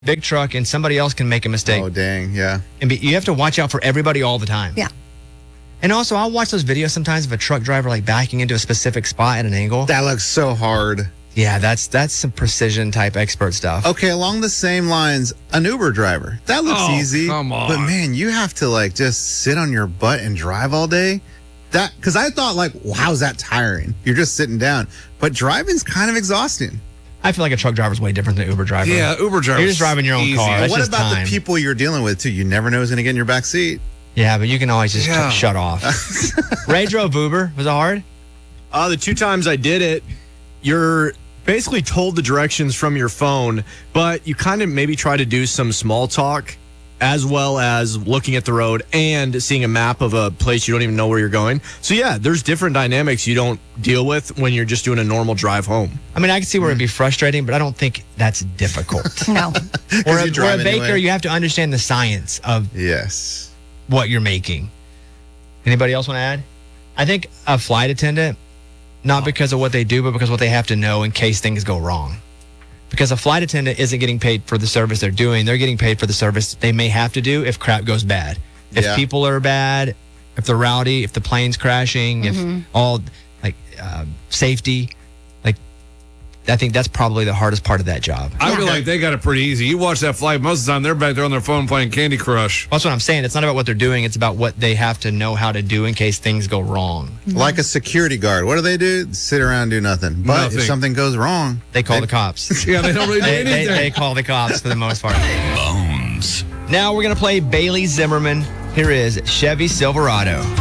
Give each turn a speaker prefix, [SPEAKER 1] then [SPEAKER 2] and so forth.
[SPEAKER 1] big truck and somebody else can make a mistake.
[SPEAKER 2] Oh, dang, yeah.
[SPEAKER 1] And you have to watch out for everybody all the time.
[SPEAKER 3] Yeah.
[SPEAKER 1] And also, I'll watch those videos sometimes of a truck driver like backing into a specific spot at an angle.
[SPEAKER 2] That looks so hard.
[SPEAKER 1] Yeah, that's some precision type expert stuff.
[SPEAKER 2] Okay, along the same lines, an Uber driver. That looks easy.
[SPEAKER 4] Come on.
[SPEAKER 2] But man, you have to like just sit on your butt and drive all day. Because I thought like, well, how's that tiring? You're just sitting down. But driving's kind of exhausting.
[SPEAKER 1] I feel like a truck driver is way different than an Uber driver.
[SPEAKER 4] Yeah, Uber driver.
[SPEAKER 1] You're just driving your own car. That's
[SPEAKER 2] What
[SPEAKER 1] just
[SPEAKER 2] about
[SPEAKER 1] time.
[SPEAKER 2] the people you're dealing with too? You never know who's going to get in your back seat.
[SPEAKER 1] Yeah, but you can always just shut off. Ray drove Uber. Was it hard?
[SPEAKER 5] The 2 times I did it, you're basically told the directions from your phone, but you kind of maybe try to do some small talk as well as looking at the road and seeing a map of a place you don't even know where you're going. So yeah, there's different dynamics you don't deal with when you're just doing a normal drive home.
[SPEAKER 1] I mean, I can see where it'd be frustrating, but I don't think that's difficult.
[SPEAKER 3] No.
[SPEAKER 1] Or a
[SPEAKER 2] drive
[SPEAKER 1] baker,
[SPEAKER 2] anyway.
[SPEAKER 1] you have to understand the science of
[SPEAKER 2] Yes.
[SPEAKER 1] what you're making. Anybody else want to add? I think a flight attendant, not because of what they do, but because of what they have to know in case things go wrong. Because a flight attendant isn't getting paid for the service they're doing. They're getting paid for the service they may have to do if crap goes bad. If people are bad, if they're rowdy, if the plane's crashing, if all safety. I think that's probably the hardest part of that job.
[SPEAKER 4] I feel like they got it pretty easy. You watch that flight, most of the time they're back there on their phone playing Candy Crush.
[SPEAKER 1] That's what I'm saying. It's not about what they're doing. It's about what they have to know how to do in case things go wrong.
[SPEAKER 2] Like a security guard. What do? Sit around and do nothing. But
[SPEAKER 4] Nothing.
[SPEAKER 2] if something goes wrong,
[SPEAKER 1] They call the cops.
[SPEAKER 4] Yeah, they don't really do anything.
[SPEAKER 1] they call the cops for the most part.
[SPEAKER 6] Bones.
[SPEAKER 1] Now we're going to play Bailey Zimmerman. Here is Chevy Silverado.